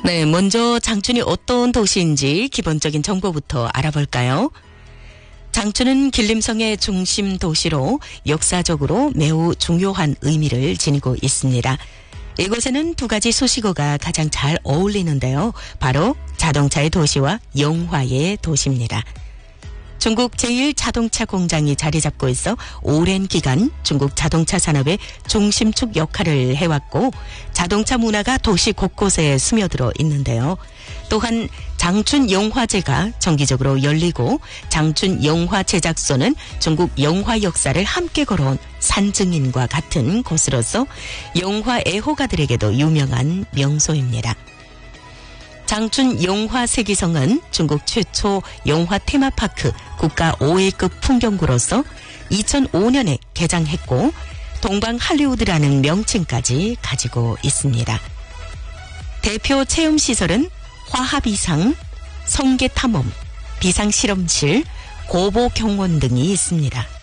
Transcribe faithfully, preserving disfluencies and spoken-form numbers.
네, 먼저 장춘이 어떤 도시인지 기본적인 정보부터 알아볼까요? 장춘은 길림성의 중심 도시로 역사적으로 매우 중요한 의미를 지니고 있습니다. 이곳에는 두 가지 수식어가 가장 잘 어울리는데요. 바로 자동차의 도시와 영화의 도시입니다. 중국 제일 자동차 공장이 자리 잡고 있어 오랜 기간 중국 자동차 산업의 중심축 역할을 해왔고 자동차 문화가 도시 곳곳에 스며들어 있는데요. 또한 장춘 영화제가 정기적으로 열리고 장춘 영화 제작소는 중국 영화 역사를 함께 걸어온 산증인과 같은 곳으로서 영화 애호가들에게도 유명한 명소입니다. 장춘 영화 세기성은 중국 최초 영화 테마파크 국가 오 위급 풍경구로서 이천오 년에 개장했고 동방 할리우드라는 명칭까지 가지고 있습니다. 대표 체험시설은 화합이상, 성계탐험, 비상실험실, 고보경원 등이 있습니다.